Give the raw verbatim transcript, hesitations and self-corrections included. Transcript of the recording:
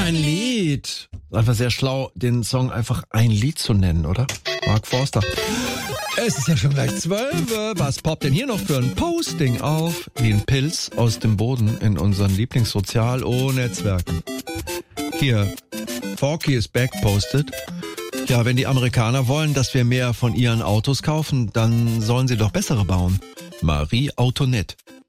ein Lied. Einfach sehr schlau, den Song einfach ein Lied zu nennen, oder? Mark Forster. Es ist ja schon gleich zwölf. Was poppt denn hier noch für ein Posting auf? Wie ein Pilz aus dem Boden in unseren Lieblingssozial-O-Netzwerken. Hier, Forky is back postet. Ja, wenn die Amerikaner wollen, dass wir mehr von ihren Autos kaufen, dann sollen sie doch bessere bauen. Marie Autonet.